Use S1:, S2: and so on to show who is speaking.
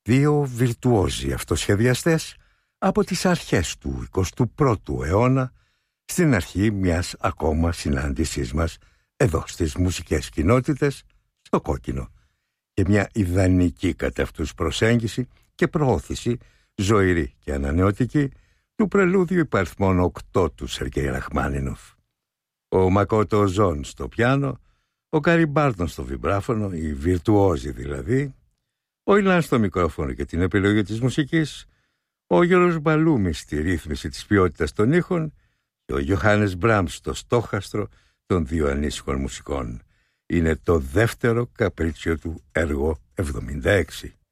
S1: Δύο βιρτουόζοι αυτοσχεδιαστές από τις αρχές του 21ου αιώνα, στην αρχή μιας ακόμα συνάντησής μας εδώ στις μουσικές κοινότητες, στο Κόκκινο, και μια ιδανική κατά αυτούς προσέγγιση και προώθηση ζωηρή και ανανεωτική του πρελούδιου υπαριθμών 8 του Σεργέη Ραχμάνινοφ. Ο Μακότο Ζων στο πιάνο, ο Γκάρι Μπάρτον στο βιμπράφωνο, οι βιρτουόζοι δηλαδή, ο Ιλάν στο μικρόφωνο και την επιλογή της μουσικής, ο Γιώργος Μπαλούμης στη ρύθμιση της ποιότητας των ήχων και ο Γιωχάνες Μπραμς στο στόχαστρο των δύο ανήσυχων μουσικών. Είναι το δεύτερο καπρίτσιο του έργο 76.